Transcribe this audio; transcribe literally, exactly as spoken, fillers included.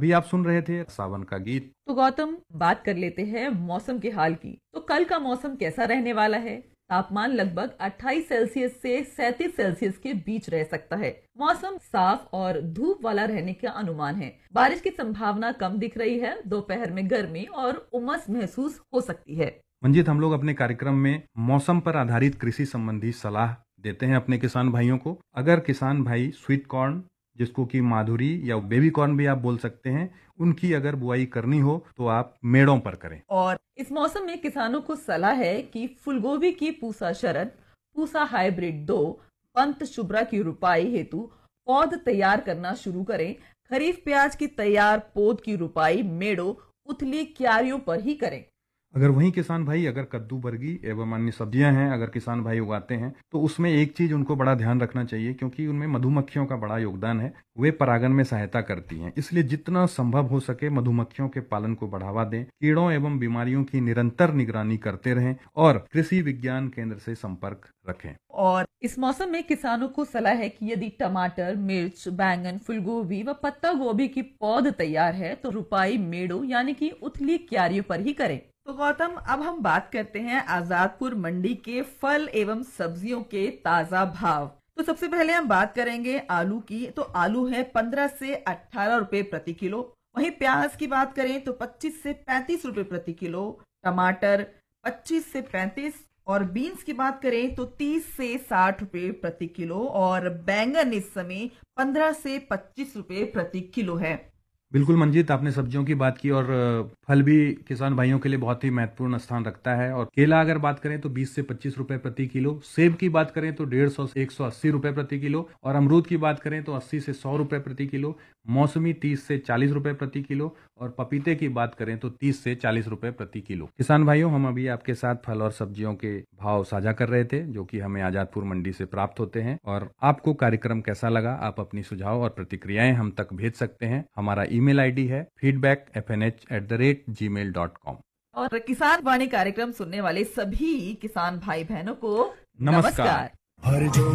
अभी आप सुन रहे थे सावन का गीत। तो गौतम, बात कर लेते हैं मौसम के हाल की। तो कल का मौसम कैसा रहने वाला है? तापमान लगभग अट्ठाईस सेल्सियस से सैंतीस सेल्सियस के बीच रह सकता है। मौसम साफ और धूप वाला रहने का अनुमान है। बारिश की संभावना कम दिख रही है। दोपहर में गर्मी और उमस महसूस हो सकती है। मंजीत, हम लोग अपने कार्यक्रम में मौसम पर आधारित कृषि संबंधी सलाह देते हैं अपने किसान भाइयों को। अगर किसान भाई स्वीट कॉर्न, जिसको कि माधुरी या बेबी कॉर्न भी आप बोल सकते हैं, उनकी अगर बुआई करनी हो तो आप मेड़ों पर करें। और इस मौसम में किसानों को सलाह है कि फूलगोभी की पूसा शरद, पूसा हाइब्रिड दो, पंत शुभ्रा की रुपाई हेतु पौध तैयार करना शुरू करें। खरीफ प्याज की तैयार पौध की रुपाई मेड़ों, उथली क्यारियों पर ही करें। अगर वहीं किसान भाई अगर कद्दू, बरगी एवं अन्य सब्जियां हैं, अगर किसान भाई उगाते हैं, तो उसमें एक चीज उनको बड़ा ध्यान रखना चाहिए, क्योंकि उनमें मधुमक्खियों का बड़ा योगदान है। वे परागन में सहायता करती हैं, इसलिए जितना संभव हो सके मधुमक्खियों के पालन को बढ़ावा दें। कीड़ों एवं बीमारियों की निरंतर निगरानी करते रहें और कृषि विज्ञान केंद्र से संपर्क रखें। और इस मौसम में किसानों को सलाह है कि यदि टमाटर, मिर्च, बैंगन, फूलगोभी व पत्ता गोभी की पौध तैयार है तो रुपाई मेड़ों यानी कि उथली क्यारियों पर ही करें। तो गौतम, अब हम बात करते हैं आजादपुर मंडी के फल एवं सब्जियों के ताजा भाव। तो सबसे पहले हम बात करेंगे आलू की। तो आलू है पंद्रह से अठारह रुपए प्रति किलो। वहीं प्याज की बात करें तो पच्चीस से पैंतीस रुपए प्रति किलो। टमाटर पच्चीस से पैंतीस, और बीन्स की बात करें तो तीस से साठ रुपए प्रति किलो। और बैंगन इस समय पंद्रह से पच्चीस रुपए प्रति किलो है। बिल्कुल मंजीत, आपने सब्जियों की बात की और फल भी किसान भाइयों के लिए बहुत ही महत्वपूर्ण स्थान रखता है। और केला अगर बात करें तो बीस से पच्चीस रुपए प्रति किलो। सेब की बात करें तो डेढ़ सौ से एक सौ अस्सी रुपए प्रति किलो। और अमरूद की बात करें तो अस्सी से सौ रुपए प्रति किलो। मौसमी तीस से चालीस रुपए प्रति किलो। और पपीते की बात करें तो तीस से चालीस रुपए प्रति किलो। किसान भाइयों, हम अभी आपके साथ फल और सब्जियों के भाव साझा कर रहे थे, जो कि हमें आजादपुर मंडी से प्राप्त होते हैं। और आपको कार्यक्रम कैसा लगा, आप अपनी सुझाव और प्रतिक्रियाएं हम तक भेज सकते हैं। हमारा ईमेल आईडी है feedback F N H at the rate ji mail dot com. और किसान वाणी कार्यक्रम सुनने वाले सभी किसान भाई बहनों को नमस्कार। नमस्कार।